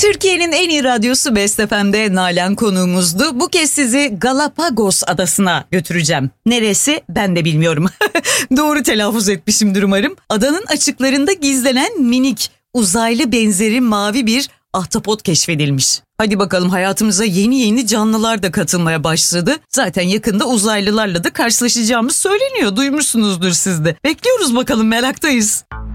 Türkiye'nin en iyi radyosu Best FM'de Nalan konuğumuzdu. Bu kez sizi Galapagos adasına götüreceğim. Neresi ben de bilmiyorum. Doğru telaffuz etmişimdir umarım. Adanın açıklarında gizlenen minik, uzaylı benzeri mavi bir ahtapot keşfedilmiş. Hadi bakalım, hayatımıza yeni canlılar da katılmaya başladı. Zaten yakında uzaylılarla da karşılaşacağımız söyleniyor. Duymuşsunuzdur siz de. Bekliyoruz bakalım, meraktayız.